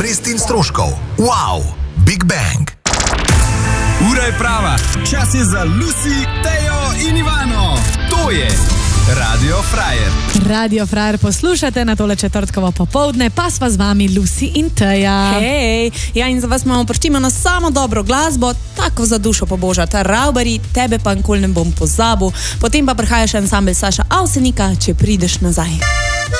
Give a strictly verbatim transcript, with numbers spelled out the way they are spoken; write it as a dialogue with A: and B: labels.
A: obresti in stroškov. Wow, Big Bang.
B: Ura je prava, čas je za Lucy, Tejo in Ivano. To je Radio Frajer.
C: Radio Frajer poslušate na tole četrtkovo popovdne, pa sva z vami Lucy in Teja.
D: Hej, ja in za vas imamo prištimano samo dobro glasbo, tako za dušo pobožata Raubari, tebe pa nikoli ne bom pozabil, potem pa prihaja še ansambel Saša Avsenika, če prideš nazaj.